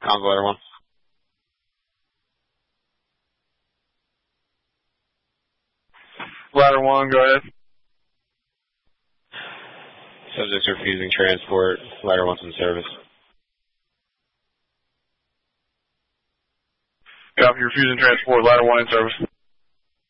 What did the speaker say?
Comms ladder 1. Ladder 1, go ahead. Subject's refusing transport. Ladder 1's in service. Copy, refusing transport. Ladder 1 in service.